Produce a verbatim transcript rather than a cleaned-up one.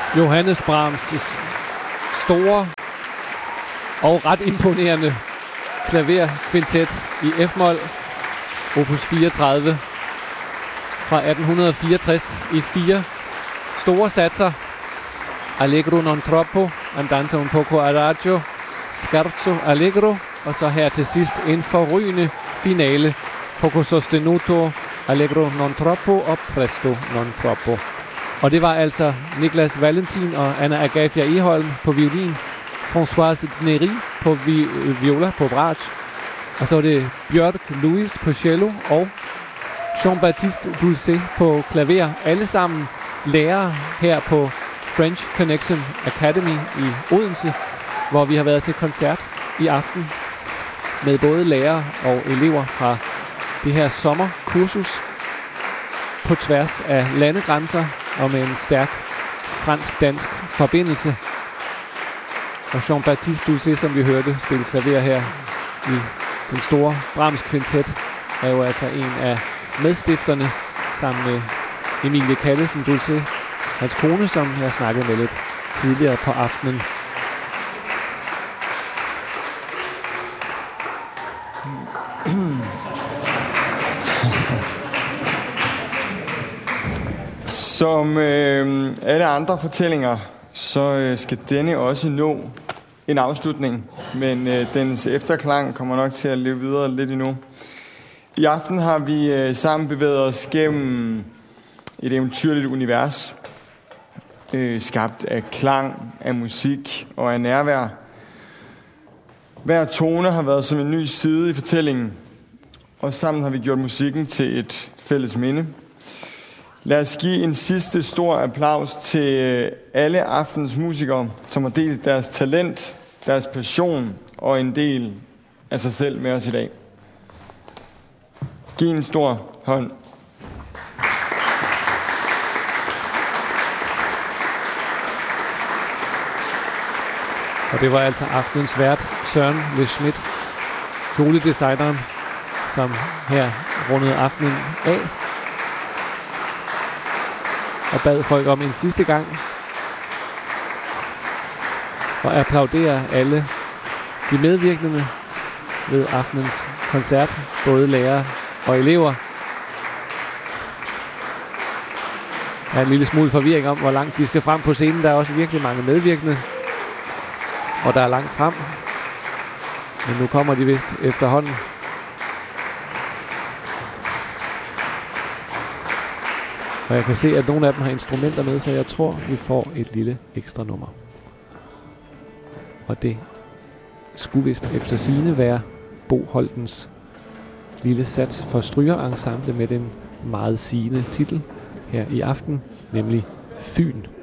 Johannes Brahms' store og ret imponerende klaverkvintet i F-mol, opus fireogtredive fra atten fireogtres i fire store satser. Allegro non troppo, andante un poco adagio, scherzo allegro, og så her til sidst en forrygende finale. Poco sostenuto, allegro non troppo og presto non troppo. Og det var altså Niklas Valentin og Anna Agafia Egholm på violin, Françoise Gneri på vi- viola på bratsch, og så var det Bjørk Louis på cello og Jean-Baptiste Dulcet på klaver. Alle sammen lærere her på French Connection Academy i Odense, hvor vi har været til koncert i aften med både lærere og elever fra det her sommerkursus på tværs af landegrænser og med en stærk fransk-dansk forbindelse. Og Jean-Baptiste Dulcet, som vi hørte spille klaver her i den store Brahms kvintet, er jo altså en af medstifterne sammen med Emilie Callesen Dulcet, hans kone, som jeg snakkede med lidt tidligere på aftenen. Som øh, alle andre fortællinger, så øh, skal denne også nå en afslutning, men øh, dens efterklang kommer nok til at leve videre lidt endnu. I aften har vi øh, sammen bevæget os gennem et eventyrligt univers, øh, skabt af klang, af musik og af nærvær. Hver tone har været som en ny side i fortællingen, og sammen har vi gjort musikken til et fælles minde. Lad os give en sidste stor applaus til alle aftens musikere, som har delt deres talent, deres passion og en del af sig selv med os i dag. Giv en stor hånd. Og det var altså aftenens vært, Søren Le Schmidt, kjoledesigneren, som her rundede aftenen af og bad folk om en sidste gang og applaudere alle de medvirkende ved aftenens koncert, både lærere og elever. Der er en lille smule forvirring om, hvor langt de skal frem på scenen. Der er også virkelig mange medvirkende, og der er langt frem. Men nu kommer de vist efterhånden. Og jeg kan se, at nogle af dem har instrumenter med, så jeg tror, vi får et lille ekstra nummer. Og det skulle vist efter sigende være Bo Holtens lille sats for strygerensemble med den meget sigende titel her i aften, nemlig Fyn.